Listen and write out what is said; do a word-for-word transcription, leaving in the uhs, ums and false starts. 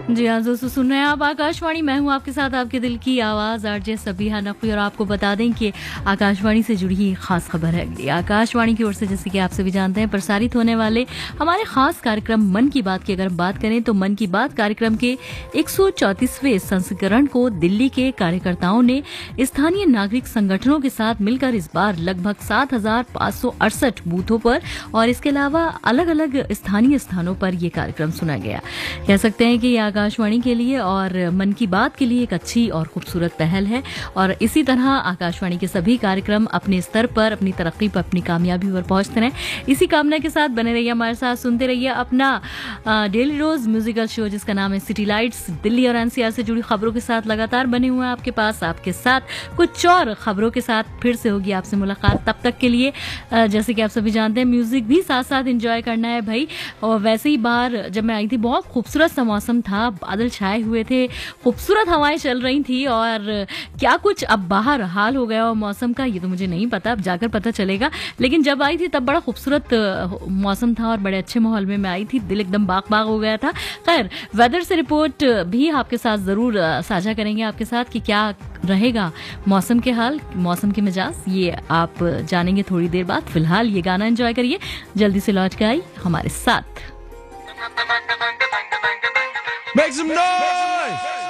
जी हाँ दोस्तों, सुन रहे हैं आप आकाशवाणी। मैं हूँ आपके साथ आपके दिल की आवाज़ आरजे सबीहा नकवी। और आपको बता दें कि आकाशवाणी से जुड़ी ही खास खबर है अगली। आकाशवाणी की ओर से, जैसे कि आप सभी जानते हैं, प्रसारित होने वाले हमारे खास कार्यक्रम मन की बात की अगर हम बात करें तो मन की बात कार्यक्रम के एक सौ चौंतीसवें संस्करण को दिल्ली के कार्यकर्ताओं ने स्थानीय नागरिक संगठनों के साथ मिलकर इस बार लगभग सात हजार पाँच सौ अड़सठ बूथों पर और इसके अलावा अलग अलग स्थानीय स्थानों पर यह कार्यक्रम सुना गया। कह सकते हैं कि यह आकाशवाणी के लिए और मन की बात के लिए एक अच्छी और खूबसूरत पहल है। और इसी तरह आकाशवाणी के सभी कार्यक्रम अपने स्तर पर, अपनी तरक्की पर, अपनी कामयाबी पर पहुंचते रहें, इसी कामना के साथ बने रहिए हमारे साथ, सुनते रहिए अपना डेली रोज म्यूजिकल शो जिसका नाम है सिटी लाइट्स। दिल्ली और एनसीआर से जुड़ी खबरों के साथ लगातार बने हुए हैं आपके पास। आपके साथ कुछ और खबरों के साथ फिर से होगी आपसे मुलाकात। तब तक के लिए जैसे कि आप सभी जानते हैं, म्यूजिक भी साथ साथ एंजॉय करना है भाई। और वैसे ही बाहर जब मैं आई थी बहुत खूबसूरत सा मौसम था, बादल छाए हुए थे, खूबसूरत हवाएं चल रही थी। और क्या कुछ अब बाहर हाल हो गया और मौसम का, ये तो मुझे नहीं पता, अब जाकर पता चलेगा। लेकिन जब आई थी तब बड़ा खूबसूरत मौसम था और बड़े अच्छे माहौल में मैं आई थी, दिल एकदम बाग बाग हो गया था। खैर, वेदर से रिपोर्ट भी आपके साथ जरूर साझा करेंगे आपके साथ कि क्या रहेगा मौसम के हाल, मौसम के मिजाज, ये आप जानेंगे थोड़ी देर बाद। फिलहाल ये गाना एंजॉय करिए, जल्दी से लौट के आई हमारे साथ। Make some noise!